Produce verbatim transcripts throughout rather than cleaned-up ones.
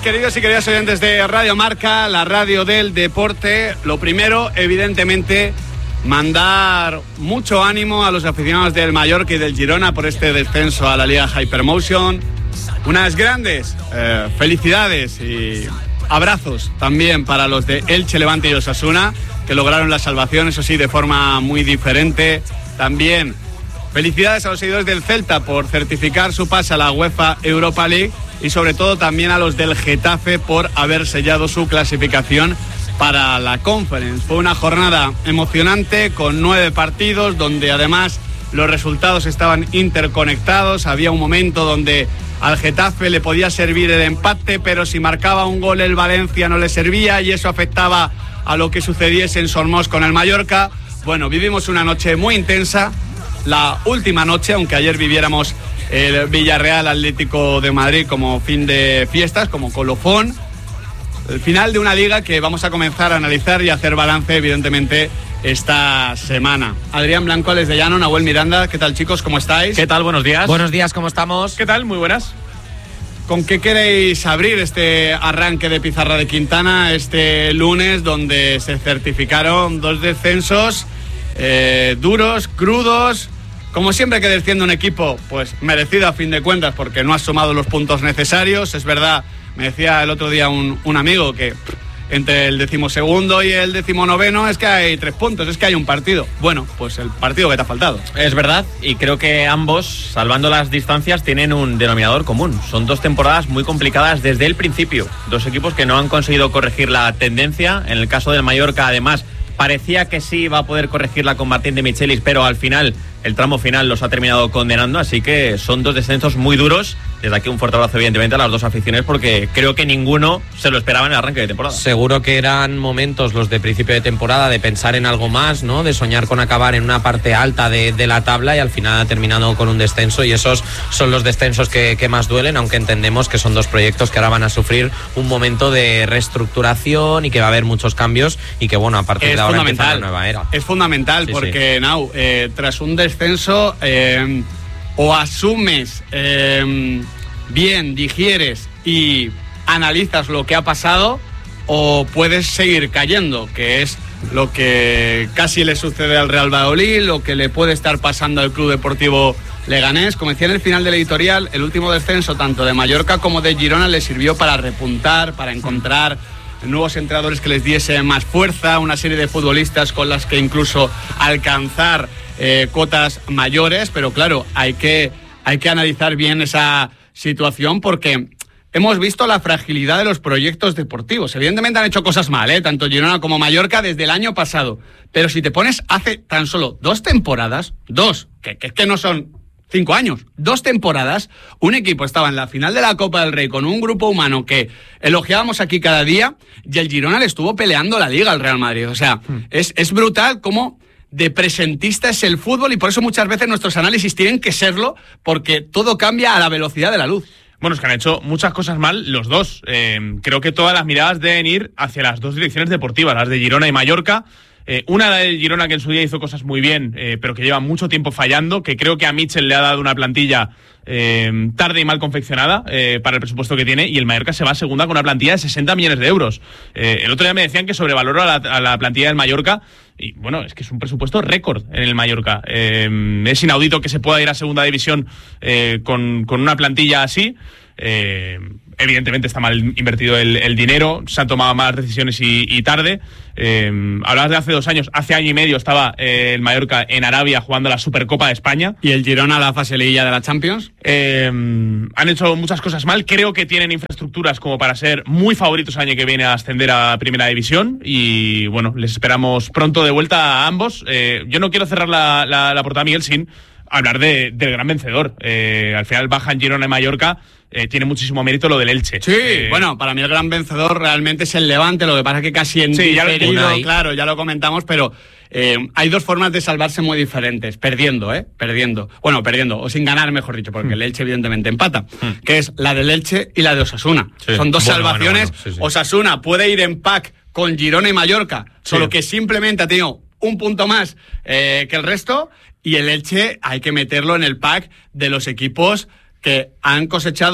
queridos y queridas oyentes de Radio Marca, la radio del deporte. Lo primero, evidentemente, mandar mucho ánimo a los aficionados del Mallorca y del Girona por este descenso a la Liga Hypermotion. Unas grandes eh, felicidades y abrazos también para los de Elche, Levante y Osasuna, que lograron la salvación, eso sí, de forma muy diferente. También felicidades a los seguidores del Celta por certificar su pase a la UEFA Europa League y sobre todo también a los del Getafe por haber sellado su clasificación para la Conference. Fue una jornada emocionante con nueve partidos donde además los resultados estaban interconectados. Había un momento donde al Getafe le podía servir el empate, pero si marcaba un gol el Valencia no le servía y eso afectaba a lo que sucediese en Sormós con el Mallorca. Bueno, vivimos una noche muy intensa, la última noche, aunque ayer viviéramos el Villarreal Atlético de Madrid como fin de fiestas, como colofón. El final de una liga que vamos a comenzar a analizar y a hacer balance, evidentemente, esta semana. Adrián Blanco, Alex de Llano, Nahuel Miranda, ¿qué tal, chicos? ¿Cómo estáis? ¿Qué tal? Buenos días. Buenos días, ¿cómo estamos? ¿Qué tal? Muy buenas. ¿Con qué queréis abrir este arranque de Pizarra de Quintana este lunes, donde se certificaron dos descensos eh, duros, crudos? Como siempre que desciende un equipo, pues merecido a fin de cuentas porque no ha sumado los puntos necesarios. Es verdad, me decía el otro día un, un amigo que pff, entre el decimosegundo y el decimonoveno es que hay tres puntos, es que hay un partido. Bueno, pues el partido que te ha faltado. Es verdad, y creo que ambos, salvando las distancias, tienen un denominador común. Son dos temporadas muy complicadas desde el principio. Dos equipos que no han conseguido corregir la tendencia. En el caso del Mallorca, además, parecía que sí iba a poder corregirla con Martín de Michelis, pero al final, el tramo final los ha terminado condenando, así que son dos descensos muy duros. Desde aquí un fuerte abrazo, evidentemente, a las dos aficiones, porque creo que ninguno se lo esperaba en el arranque de temporada. Seguro que eran momentos los de principio de temporada de pensar en algo más, ¿no? De soñar con acabar en una parte alta de, de la tabla y al final ha terminado con un descenso, y esos son los descensos que, que más duelen, aunque entendemos que son dos proyectos que ahora van a sufrir un momento de reestructuración y que va a haber muchos cambios y que, bueno, a partir es de ahora empieza una nueva era. Es fundamental sí, porque, sí. Nau, eh, tras un descenso eh, o asumes eh, bien, digieres y analizas lo que ha pasado, o puedes seguir cayendo, que es lo que casi le sucede al Real Valladolid, lo que le puede estar pasando al Club Deportivo Leganés. Como decía en el final del editorial, el último descenso tanto de Mallorca como de Girona le sirvió para repuntar, para encontrar nuevos entrenadores que les diese más fuerza, una serie de futbolistas con las que incluso alcanzar eh, cotas mayores, pero claro, hay que, hay que analizar bien esa situación porque hemos visto la fragilidad de los proyectos deportivos. Evidentemente han hecho cosas mal, ¿eh? Tanto Girona como Mallorca desde el año pasado, pero si te pones hace tan solo dos temporadas, dos, que, que, que no son cinco años, dos temporadas, un equipo estaba en la final de la Copa del Rey con un grupo humano que elogiábamos aquí cada día, y el Girona le estuvo peleando la Liga al Real Madrid. O sea, hmm. es, es brutal cómo de presentista es el fútbol, y por eso muchas veces nuestros análisis tienen que serlo, porque todo cambia a la velocidad de la luz. Bueno, es que han hecho muchas cosas mal los dos. Eh, creo que todas las miradas deben ir hacia las dos direcciones deportivas, las de Girona y Mallorca. Eh, una de Girona que en su día hizo cosas muy bien, eh, pero que lleva mucho tiempo fallando, que creo que a Mitchell le ha dado una plantilla eh, tarde y mal confeccionada eh, para el presupuesto que tiene, y el Mallorca se va a segunda con una plantilla de sesenta millones de euros. Eh, el otro día me decían que sobrevaloró a la, a la plantilla del Mallorca, y bueno, es que es un presupuesto récord en el Mallorca. Eh, es inaudito que se pueda ir a segunda división eh, con, con una plantilla así. Eh, evidentemente está mal invertido el, el dinero, se han tomado malas decisiones y, y tarde. Eh, hablabas de hace dos años, hace año y medio estaba eh, el Mallorca en Arabia jugando la Supercopa de España. ¿Y el Girona la fase liguilla de la Champions? Eh, han hecho muchas cosas mal. Creo que tienen infraestructuras como para ser muy favoritos el año que viene a ascender a Primera División, y bueno, les esperamos pronto de vuelta a ambos. Eh, yo no quiero cerrar la, la, la portada, Miguel, sin hablar de, del gran vencedor. Eh, al final bajan Girona y Mallorca. Eh, tiene muchísimo mérito lo del Elche. Sí, eh, bueno, para mí el gran vencedor realmente es el Levante, lo que pasa que casi en sí, ya lo, claro, ya lo comentamos, pero eh, hay dos formas de salvarse muy diferentes, perdiendo, ¿eh? Perdiendo. Bueno, perdiendo, o sin ganar, mejor dicho, porque mm. el Elche evidentemente empata, mm. que es la del Elche y la de Osasuna. Sí. Son dos bueno, salvaciones. Bueno, bueno, sí, sí. Osasuna puede ir en pack con Girona y Mallorca, sí. solo que simplemente ha tenido un punto más eh, que el resto, y el Elche hay que meterlo en el pack de los equipos que han cosechado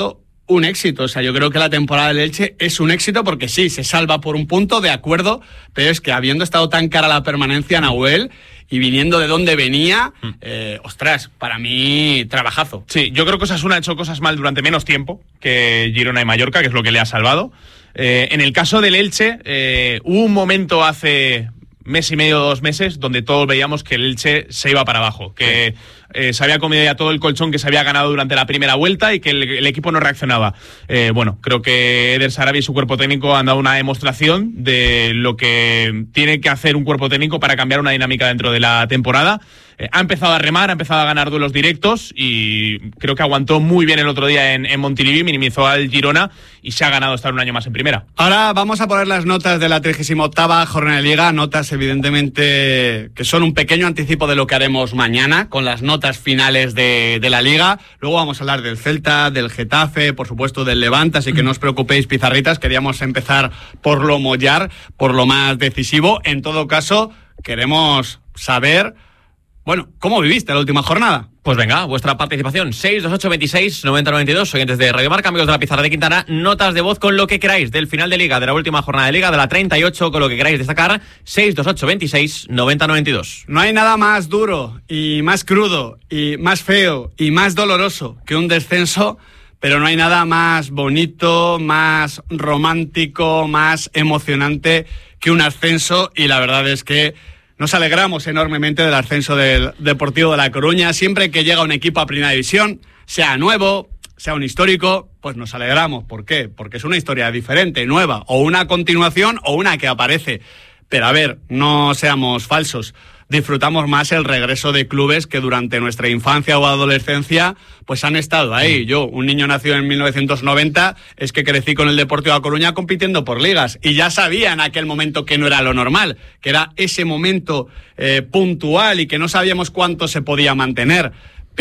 un éxito. O sea, yo creo que la temporada del Elche es un éxito porque sí, se salva por un punto, de acuerdo, pero es que habiendo estado tan cara la permanencia, Nahuel, y viniendo de donde venía, eh, ostras, para mí, trabajazo. Sí, yo creo que Osasuna ha hecho cosas mal durante menos tiempo que Girona y Mallorca, que es lo que le ha salvado. Eh, en el caso del Elche, eh, hubo un momento hace mes y medio, dos meses, donde todos veíamos que el Elche se iba para abajo, que eh, se había comido ya todo el colchón que se había ganado durante la primera vuelta y que el, el equipo no reaccionaba. Eh, bueno, creo que Eder Sarabia y su cuerpo técnico han dado una demostración de lo que tiene que hacer un cuerpo técnico para cambiar una dinámica dentro de la temporada. Eh, ha empezado a remar, ha empezado a ganar duelos directos y creo que aguantó muy bien el otro día en, en Montilivi, minimizó al Girona y se ha ganado estar un año más en primera. Ahora vamos a poner las notas de la trigésima octava jornada de Liga, notas evidentemente que son un pequeño anticipo de lo que haremos mañana con las notas finales de, de la Liga. Luego vamos a hablar del Celta, del Getafe, por supuesto del Levante, así que no os preocupéis, pizarritas, queríamos empezar por lo mollar, por lo más decisivo. En todo caso, queremos saber... Bueno, ¿cómo viviste la última jornada? Pues venga, vuestra participación, seis dos ocho veintiséis noventa noventa y dos, oyentes de Radio Marca, amigos de la Pizarra de Quintana, notas de voz con lo que queráis del final de Liga, de la última jornada de Liga, de la treinta y ocho, con lo que queráis destacar, seis dos ocho veintiséis noventa noventa y dos. No hay nada más duro y más crudo y más feo y más doloroso que un descenso, pero no hay nada más bonito, más romántico, más emocionante que un ascenso, y la verdad es que nos alegramos enormemente del ascenso del Deportivo de La Coruña. Siempre que llega un equipo a Primera División, sea nuevo, sea un histórico, pues nos alegramos. ¿Por qué? Porque es una historia diferente, nueva, o una continuación o una que aparece. Pero a ver, no seamos falsos. Disfrutamos más el regreso de clubes que durante nuestra infancia o adolescencia pues han estado ahí. Yo, un niño nacido en mil novecientos noventa, es que crecí con el Deportivo de La Coruña compitiendo por ligas y ya sabía en aquel momento que no era lo normal, que era ese momento eh, puntual y que no sabíamos cuánto se podía mantener.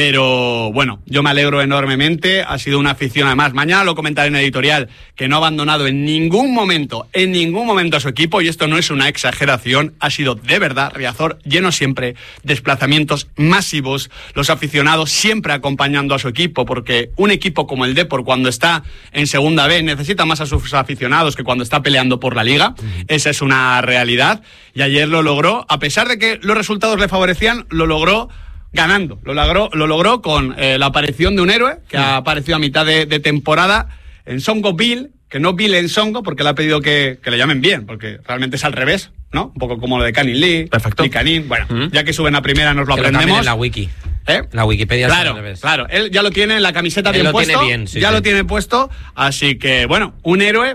Pero bueno, yo me alegro enormemente, ha sido una afición, además, mañana lo comentaré en editorial, que no ha abandonado en ningún momento, en ningún momento a su equipo, y esto no es una exageración, ha sido de verdad Riazor lleno siempre, desplazamientos masivos, los aficionados siempre acompañando a su equipo, porque un equipo como el Depor, cuando está en segunda B, necesita más a sus aficionados que cuando está peleando por la Liga, uh-huh. Esa es una realidad, y ayer lo logró, a pesar de que los resultados le favorecían, lo logró ganando, lo logró, lo logró con eh, la aparición de un héroe que sí. ha aparecido a mitad de, de temporada en Songo Bill, que no Bill en Songo, porque le ha pedido que, que le llamen bien, porque realmente es al revés, ¿no? Un poco como lo de Canin Lee, perfecto. Y Canin, bueno, uh-huh. Ya que suben a primera nos lo que aprendemos. Lo en la wiki. ¿Eh? La Wikipedia claro, es al revés. Claro, él ya lo tiene en la camiseta él bien lo puesto, tiene bien, sí, ya sí. lo tiene puesto, así que bueno, un héroe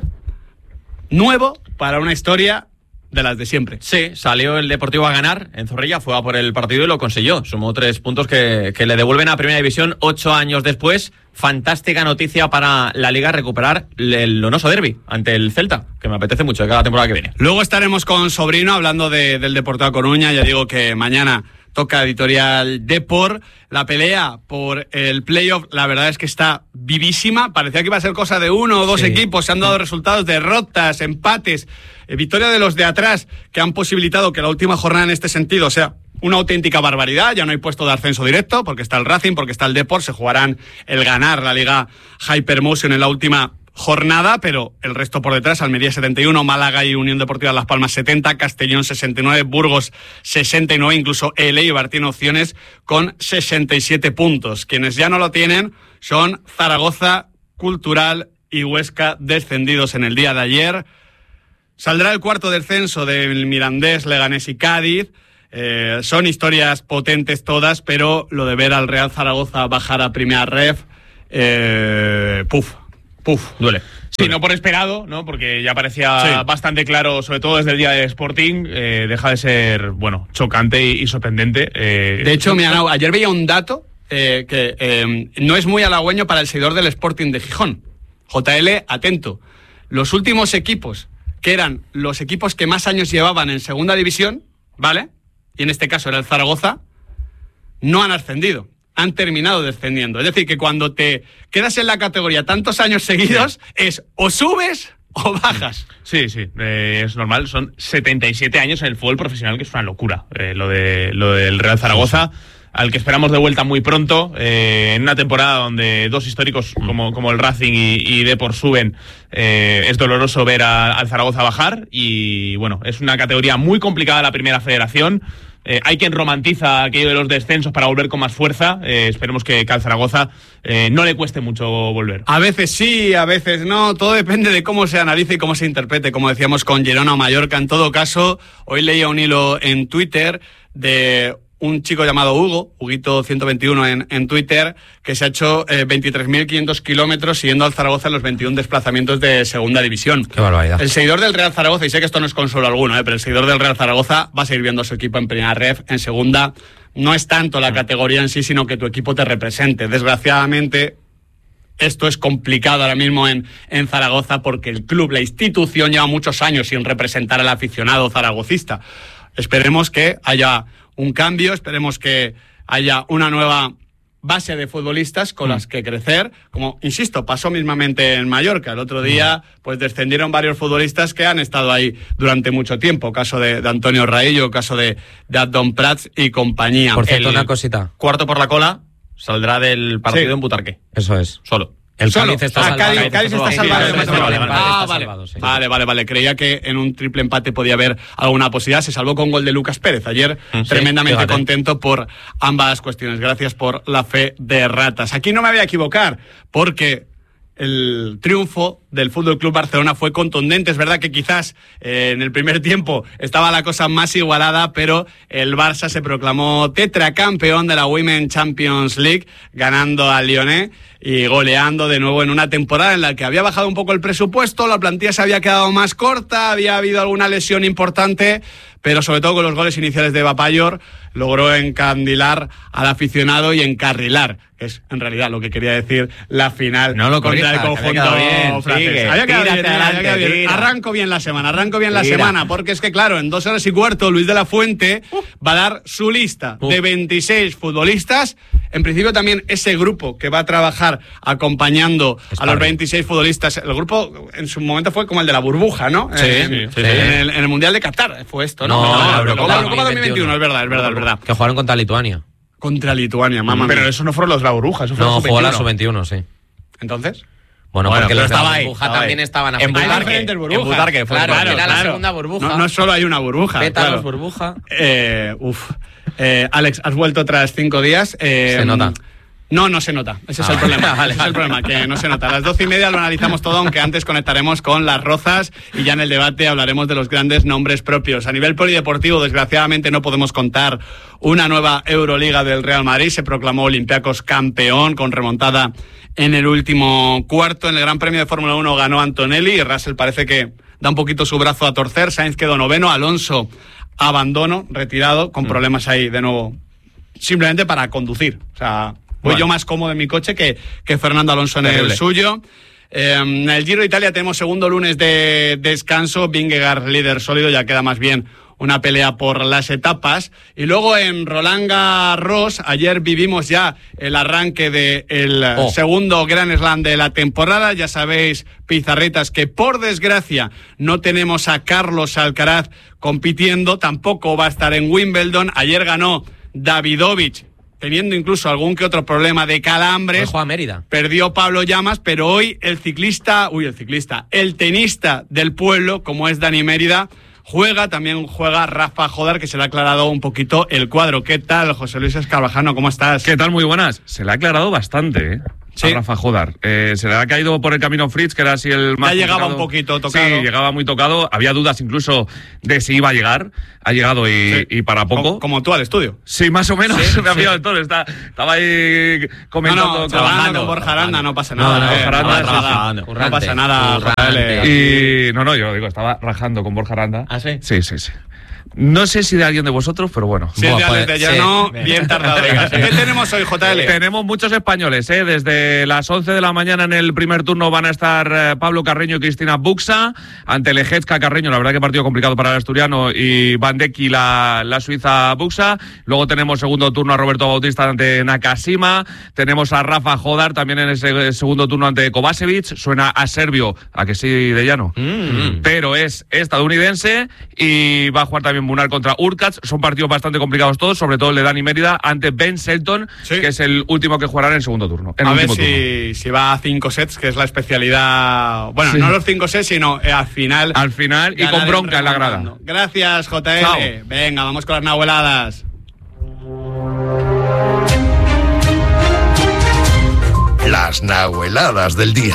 nuevo para una historia de las de siempre. Sí, salió el Deportivo a ganar en Zorrilla, fue a por el partido y lo consiguió. Sumó tres puntos que, que le devuelven a Primera División ocho años después. Fantástica noticia para la Liga, recuperar el Donoso Derby ante el Celta, que me apetece mucho de cada temporada que viene. Luego estaremos con Sobrino hablando de, del Deportivo de Coruña. Ya digo que mañana toca editorial Depor. La pelea por el playoff, la verdad es que está vivísima. Parecía que iba a ser cosa de uno o dos sí. equipos. Se han dado resultados, derrotas, empates, eh, victoria de los de atrás, que han posibilitado que la última jornada en este sentido sea una auténtica barbaridad. Ya no hay puesto de ascenso directo, porque está el Racing, porque está el Depor. Se jugarán el ganar la Liga Hypermotion en la última jornada, pero el resto por detrás: Almería setenta y uno, Málaga y Unión Deportiva Las Palmas setenta, Castellón sesenta y nueve, Burgos sesenta y nueve, incluso el Eibar tiene opciones con sesenta y siete puntos. Quienes ya no lo tienen son Zaragoza, Cultural y Huesca, descendidos en el día de ayer. Saldrá el cuarto descenso del Mirandés, Leganés y Cádiz. Eh, son historias potentes todas, pero lo de ver al Real Zaragoza bajar a Primera Ref, eh, puf, puf, duele. Sí, no por esperado, ¿no? Porque ya parecía sí. bastante claro, sobre todo desde el día de Sporting, eh, deja de ser, bueno, chocante y, y sorprendente. Eh, de hecho, mira, ayer veía un dato eh, que eh, no es muy halagüeño para el seguidor del Sporting de Gijón. J L, atento. Los últimos equipos, que eran los equipos que más años llevaban en segunda división, ¿vale? Y en este caso era el Zaragoza, no han ascendido, han terminado descendiendo. Es decir, que cuando te quedas en la categoría tantos años seguidos, sí. es o subes o bajas. Sí, sí, eh, es normal. Son setenta y siete años en el fútbol profesional, que es una locura. Eh, lo de lo del Real Zaragoza. al que esperamos de vuelta muy pronto, eh, en una temporada donde dos históricos como, como el Racing y, y Depor suben, eh, es doloroso ver a, al Zaragoza bajar y bueno, es una categoría muy complicada la Primera Federación. Eh, hay quien romantiza aquello de los descensos para volver con más fuerza. Eh, esperemos que, que al Zaragoza eh, no le cueste mucho volver. A veces sí, a veces no. Todo depende de cómo se analice y cómo se interprete, como decíamos con Girona o Mallorca. En todo caso, hoy leía un hilo en Twitter de un chico llamado Hugo, Huguito ciento veintiuno en, en Twitter, que se ha hecho eh, veintitrés mil quinientos kilómetros siguiendo al Zaragoza en los veintiún desplazamientos de Segunda División. Qué barbaridad. El seguidor del Real Zaragoza, y sé que esto no es consuelo alguno, eh, pero el seguidor del Real Zaragoza va a seguir viendo a su equipo en Primera Ref, en Segunda. No es tanto la categoría en sí, sino que tu equipo te represente. Desgraciadamente, esto es complicado ahora mismo en, en Zaragoza porque el club, la institución, lleva muchos años sin representar al aficionado zaragocista. Esperemos que haya un cambio, esperemos que haya una nueva base de futbolistas con mm. las que crecer. Como, insisto, pasó mismamente en Mallorca. El otro día, pues descendieron varios futbolistas que han estado ahí durante mucho tiempo. Caso de, de Antonio Raillo, caso de, de Adon Prats y compañía. Por cierto, El una cosita. Cuarto por la cola saldrá del partido Sí. en Butarque. Eso es. Solo. El Solo. Cádiz está Ah, salvado. Cádiz, Cádiz está Sí, salvado. sí, de sí, matemáticas. sí, sí, Ah, está vale. salvado, sí. Vale, vale, vale. Creía que en un triple empate podía haber alguna posibilidad. Se salvó con gol de Lucas Pérez. Ayer Sí, tremendamente fíjate. contento por ambas cuestiones. Gracias por la fe de ratas. Aquí no me voy a equivocar porque el triunfo del F C Barcelona fue contundente. Es verdad que quizás eh, en el primer tiempo estaba la cosa más igualada, pero el Barça se proclamó tetracampeón de la Women's Champions League, ganando al Lyonnais y goleando de nuevo en una temporada en la que había bajado un poco el presupuesto, la plantilla se había quedado más corta, había habido alguna lesión importante, pero sobre todo con los goles iniciales de Bapayor logró encandilar al aficionado y encarrilar, que es en realidad lo que quería decir la final No lo contra el corrijas, conjunto había quedado bien, francés. sigue, Había quedado tírate bien, adelante, había quedado bien. tira. Arranco bien la semana, arranco bien la Tira. semana, porque es que claro, en dos horas y cuarto Luis de la Fuente uh. va a dar su lista uh. de veintiséis futbolistas. En principio también ese grupo que va a trabajar acompañando es a los veintiséis futbolistas. El grupo en su momento fue como el de la burbuja, ¿no? Sí, eh, sí, en, sí, en, sí. El, en el Mundial de Qatar fue esto, ¿no? No, no, la la Eurocopa Eurocopa dos mil veintiuno, es verdad, es verdad, es verdad. Que jugaron contra Lituania. Contra Lituania, mamá. Pero eso no fueron los de la burbuja, eso fue No, la jugó la sub sub veintiuno, sí. Entonces, Bueno, Bueno, porque pero los de la estaba ahí, burbuja estaba también ahí. estaban En afectados. Butarque. Butarque, diferentes burbujas. en Butarque fue Claro, claro, era la claro. segunda burbuja. no, no solo hay una burbuja. Pétalos, claro. burbuja. Eh, uf. Eh, Alex, has vuelto tras cinco días. Eh, Se nota. No, no se nota. Ese es Ah, el problema. vale, Ese vale. es el problema, que no se nota. A las doce y media lo analizamos todo, aunque antes conectaremos con las rozas y ya en el debate hablaremos de los grandes nombres propios. A nivel polideportivo, desgraciadamente, no podemos contar una nueva Euroliga del Real Madrid. Se proclamó Olympiacos campeón con remontada en el último cuarto. En el Gran Premio de Fórmula uno ganó Antonelli y Russell parece que da un poquito su brazo a torcer. Sainz quedó noveno, Alonso abandono, retirado, con problemas ahí de nuevo, simplemente para conducir. O sea, voy Bueno. yo más cómodo en mi coche que, que Fernando Alonso en Terrible. el suyo. Eh, en el Giro de Italia tenemos segundo lunes de descanso. Vingegaard líder sólido, ya queda más bien una pelea por las etapas. Y luego en Roland Garros, ayer vivimos ya el arranque del Oh. segundo Grand Slam de la temporada. Ya sabéis, pizarritas, que por desgracia no tenemos a Carlos Alcaraz compitiendo. Tampoco va a estar en Wimbledon. Ayer ganó Davidovich, teniendo incluso algún que otro problema de calambres. Juega Mérida. Perdió Pablo Llamas, pero hoy el ciclista, uy, el ciclista, el tenista del pueblo, como es Dani Mérida, juega, también juega Rafa Jodar, que se le ha aclarado un poquito el cuadro. ¿Qué tal, José Luis Escarvajano? ¿Cómo estás? ¿Qué tal? Muy buenas. Se le ha aclarado bastante, ¿eh? Sí. A Rafa Jodar. Eh, se le ha caído por el camino Fritz, que era así el más. Ya llegaba complicado. un poquito tocado. Sí, llegaba muy tocado. Había dudas incluso de si iba a llegar. Ha llegado y, Sí. y para poco. Como, como tú al estudio. Sí, más o menos. Sí, me ha sí. pillado el toro. Está, estaba ahí comentando. No, no, con- trabajando con Borja Aranda, no pasa No, nada. no, eh, Borja Aranda, no, sí, pasa sí. nada. No Currante, pasa nada, currante. J L. Y no, no, yo digo, estaba rajando con Borja Aranda. ¿Ah, sí? Sí, sí, sí. No sé si de alguien de vosotros, pero bueno. Si es de Buah, Alex pues, de sí. Llano, Bien. bien tardado. Venga, ¿qué tenemos hoy, J L? Tenemos muchos españoles, ¿eh? Desde las once de la mañana en el primer turno van a estar eh, Pablo Carreño y Cristina Buxa ante Lejezka Carreño, la verdad que partido complicado para el asturiano, y Van Deki, la, la suiza Buxa. Luego tenemos segundo turno a Roberto Bautista ante Nakashima. Tenemos a Rafa Jodar también en ese segundo turno ante Kovacevic. Suena a serbio, a que sí, de llano. Mm. Pero es estadounidense y va a jugar también en Munar contra Urkats. Son partidos bastante complicados todos, sobre todo el de Dani Mérida ante Ben Shelton, sí. que es el último que jugará en el segundo turno. En a el ver si, turno. si va a cinco sets, que es la especialidad. Bueno, sí. no los cinco sets, sino eh, al final. Al final y con bronca en la grada. Gracias, J L. Chao. Venga, vamos con las nahueladas. Las nahueladas del día.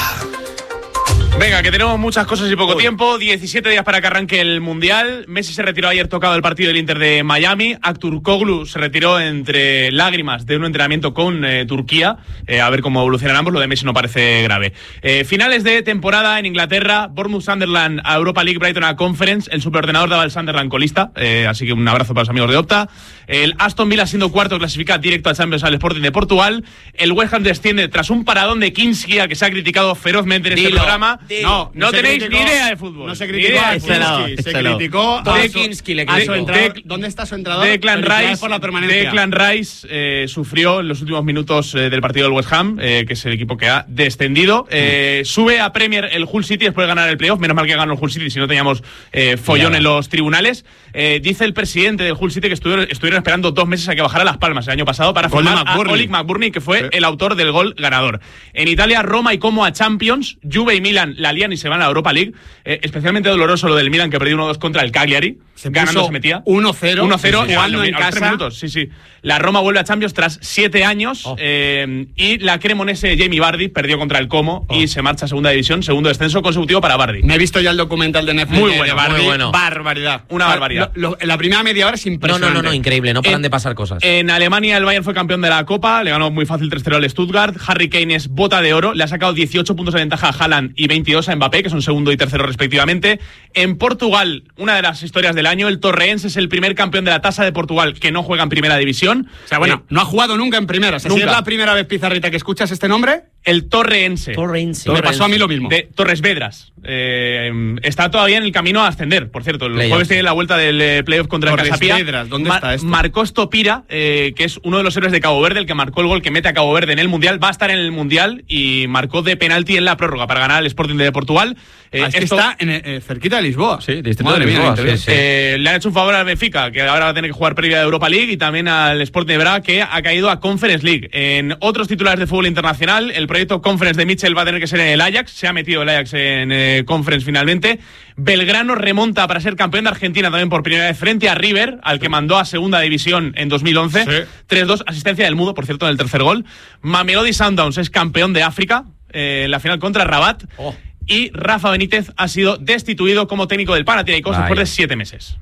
Venga, que tenemos muchas cosas y poco Uy. tiempo. diecisiete días para que arranque el Mundial. Messi se retiró ayer tocado del partido del Inter de Miami. Aktürkoğlu se retiró entre lágrimas de un entrenamiento con eh, Turquía. Eh, a ver cómo evolucionan ambos. Lo de Messi no parece grave. Eh, finales de temporada en Inglaterra. Bournemouth Sunderland a Europa League, Brighton a Conference. El superordenador daba el Sunderland colista. Eh, así que un abrazo para los amigos de Opta. El Aston Villa, siendo cuarto, clasifica directo a Champions al Sporting de Portugal. El West Ham desciende tras un paradón de Kinski, a que se ha criticado ferozmente en Dilo. este programa. No, no, no tenéis criticó, ni idea de fútbol. No se criticó a Kinski, se criticó a de su, Kinski le a su entrenador. de, ¿Dónde está su entrenador? Declan Rice, por la permanencia. Declan Rice eh, sufrió en los últimos minutos eh, del partido del West Ham, eh, que es el equipo que ha descendido. Eh, mm. Sube a Premier el Hull City después de ganar el playoff. Menos mal que ganó el Hull City, si no teníamos eh, follón yeah. en los tribunales. Eh, dice el presidente del Hull City que estuvieron, estuvieron esperando dos meses a que bajara Las Palmas el año pasado para firmar a Oleg McBurnie, que fue sí. el autor del gol ganador. En Italia, Roma y Como a Champions, Juve y Milan la lían y se van a la Europa League. Eh, especialmente doloroso lo del Milan, que perdió uno dos contra el Cagliari. Se ganando se metía. uno cero. uno cero sí, sí, jugando en casa. Minutos. Sí, sí. La Roma vuelve a Champions tras siete años. Oh. Eh, y la cremonese Jamie Vardy perdió contra el Como oh. y se marcha a segunda división. Segundo descenso consecutivo para Vardy. Me he visto ya el documental de Netflix. Muy bueno, de Vardy. muy bueno. Barbaridad. Una barbaridad. Lo, lo, la primera media hora es impresionante. No, no, no, no increíble. No paran en, de pasar cosas. En Alemania el Bayern fue campeón de la Copa. Le ganó muy fácil tres cero al Stuttgart. Harry Kane es bota de oro. Le ha sacado dieciocho puntos de ventaja a Haaland y veintidós a Mbappé, que son segundo y tercero respectivamente. En Portugal, una de las historias del año, el Torreense es el primer campeón de la tasa de Portugal que no juega en primera división. O sea, bueno, eh, no ha jugado nunca en primera. O sea, nunca. Si es la primera vez, Pizarrita, que escuchas este nombre. El Torreense. Torreense. Me pasó a mí lo mismo. De Torres Vedras. Eh, está todavía en el camino a ascender, por cierto. El Play jueves tiene la vuelta del eh, playoff contra Torres el Casapía. Vedras, ¿dónde Mar está esto? Marcó Stopira, eh, que es uno de los héroes de Cabo Verde, el que marcó el gol que mete a Cabo Verde en el Mundial. Va a estar en el Mundial y marcó de penalti en la prórroga para ganar el Sporting de Portugal. Eh, ah, es esto, que está en, eh, cerquita de Lisboa. Sí, distrito de Lisboa. Mía, sí, sí. Eh, le han hecho un favor al Benfica, que ahora va a tener que jugar previa de Europa League, y también al Sporting de Braga, que ha caído a Conference League. En otros titulares de fútbol internacional, el proyecto Conference de Mitchell va a tener que ser en el Ajax. Se ha metido el Ajax en eh, Conference finalmente. Belgrano remonta para ser campeón de Argentina también por primera vez frente a River, al que mandó a segunda división en dos mil once. Sí. tres dos, asistencia del Mudo, por cierto, en el tercer gol. Mamelodi Sundowns es campeón de África eh, en la final contra Rabat. Oh. Y Rafa Benítez ha sido destituido como técnico del Panathinaikos Vaya. después de siete meses.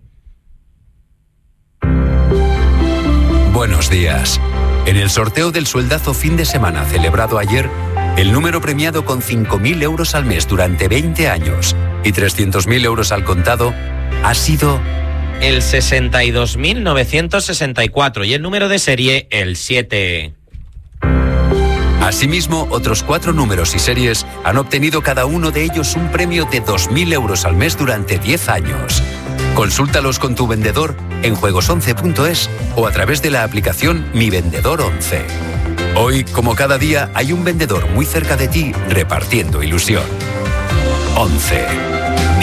Buenos días. En el sorteo del sueldazo fin de semana celebrado ayer, el número premiado con cinco mil euros al mes durante veinte años y trescientos mil euros al contado ha sido el sesenta y dos mil novecientos sesenta y cuatro y el número de serie el siete. Asimismo, otros cuatro números y series han obtenido cada uno de ellos un premio de dos mil euros al mes durante diez años. Consúltalos con tu vendedor en juegos once punto es o a través de la aplicación Mi Vendedor once. Hoy, como cada día, hay un vendedor muy cerca de ti repartiendo ilusión. once.